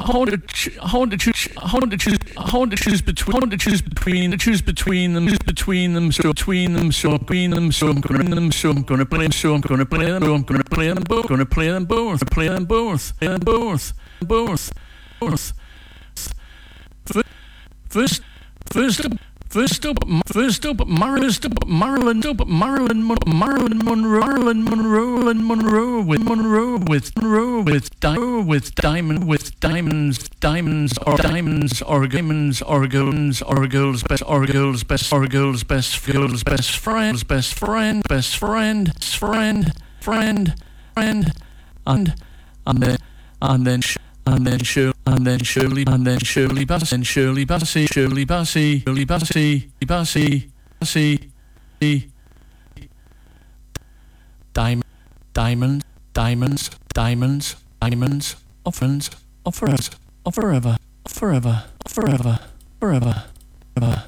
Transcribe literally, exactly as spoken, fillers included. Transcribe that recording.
how to ch- how to choose how to choose how to choose between how to choose between to choose between them choose between them so between them so between them so I'm gonna them so I'm gonna play them so I'm gonna play them so I'm gonna play them both gonna play them both play them both play them both both both first first up First up, first up, first up, Marilyn, up, Marilyn, Marilyn Monroe, Marilyn Monroe, and Monroe with Monroe with Monroe with diamond with diamond with diamonds, diamonds or diamonds or diamonds or girls or girls best or girls best or girls best girls best friends best friend best friend friend friend friend and and then and then. And then Shirley, and then Shirley, and then Shirley Bassey, and Shirley Bassey, Shirley Bassey, Shirley Bassey, Bassey, Bassey, Diamond, diamond, diamonds, diamonds, diamonds, offers, offers, forever, forever, forever, forever, forever.